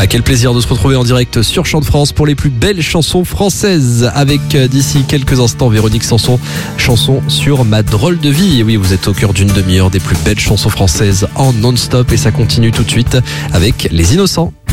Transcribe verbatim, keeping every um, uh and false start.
Ah, quel plaisir de se retrouver en direct sur Chant de France pour les plus belles chansons françaises avec euh, d'ici quelques instants Véronique Sanson, chanson sur Ma drôle de vie. Et oui, vous êtes au cœur d'une demi-heure des plus belles chansons françaises en non-stop et ça continue tout de suite avec Les Innocents.